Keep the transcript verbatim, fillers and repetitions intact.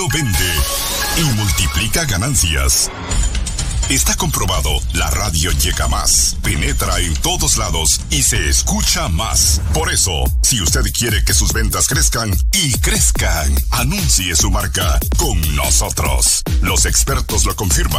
Vende y multiplica ganancias. Está comprobado, la radio llega más, penetra en todos lados y se escucha más. Por eso, si usted quiere que sus ventas crezcan y crezcan, anuncie su marca con nosotros. Los expertos lo confirman.